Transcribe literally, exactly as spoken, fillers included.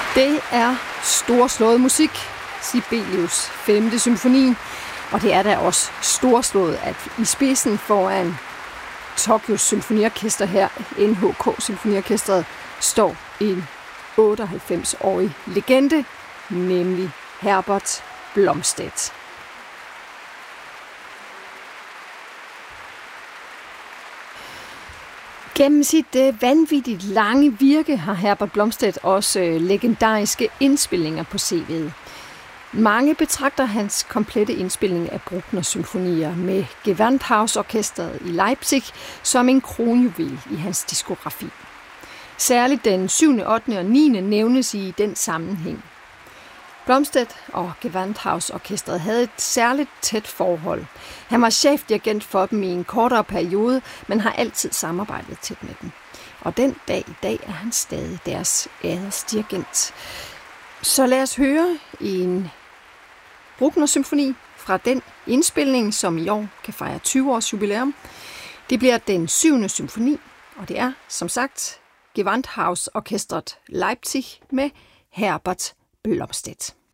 Det er storslået musik, Sibelius femte symfoni, og det er da også storslået, at i spidsen foran Tokyos symfoniorkester her, N H K Symfoniorkestret, står en otteoghalvfems-årig legende, nemlig Herbert Blomstedt. Gennem sit øh, vanvittigt lange virke har Herbert Blomstedt også øh, legendariske indspilninger på C V'et. Mange betragter hans komplette indspilning af Bruckner-symfonier med Gewandhausorkestret i Leipzig som en kronjuvel i hans diskografi. Særligt den syvende, ottende og niende nævnes i den sammenhæng. Blomstedt og Gewandhausorkestret havde et særligt tæt forhold. Han var chefdirigent for dem i en kortere periode, men har altid samarbejdet tæt med dem. Og den dag i dag er han stadig deres æresdirigent. Så lad os høre en Bruckner-symfoni fra den indspilning, som i år kan fejre tyve års jubilæum. Det bliver den syvende symfoni, og det er, som sagt, Gewandhausorkestret Leipzig med Herbert Blomstedt.